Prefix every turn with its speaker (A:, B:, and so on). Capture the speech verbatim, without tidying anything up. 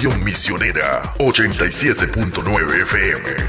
A: estación misionera ochenta y siete punto nueve F M.